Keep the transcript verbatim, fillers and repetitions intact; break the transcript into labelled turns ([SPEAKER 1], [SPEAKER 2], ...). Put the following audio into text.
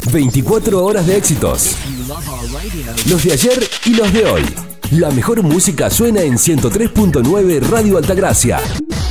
[SPEAKER 1] veinticuatro horas de éxitos. Los de ayer y los de hoy. La mejor música suena en ciento tres punto nueve Radio Altagracia.